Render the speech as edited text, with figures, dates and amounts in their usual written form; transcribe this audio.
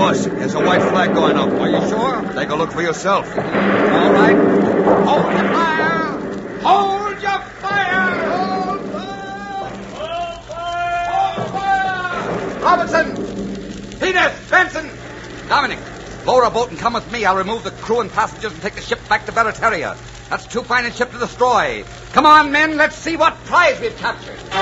Boss, there's a white flag going up. Are you sure? Take a look for yourself. All right. Hold your fire! Hold your fire! Hold fire! Hold fire! Hold fire! Robinson! Peters! Benson! Dominic, lower a boat and come with me. I'll remove the crew and passengers and take the ship back to Barataria. That's too fine a ship to destroy. Come on, men. Let's see what prize we've captured.